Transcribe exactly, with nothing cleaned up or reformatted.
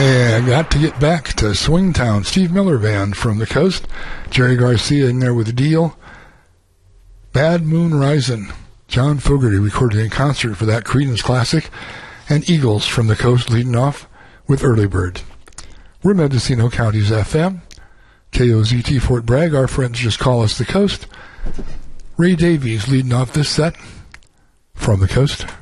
Hey, I got to get back to Swingtown. Steve Miller Band from the coast. Jerry Garcia in there with the deal. Bad Moon Risin'. John Fogerty recorded in concert for that Creedence classic. And Eagles from the coast leading off with Early Bird. We're Mendocino County's F M. K O Z T Fort Bragg. Our friends just call us the coast. Ray Davies leading off this set from the coast.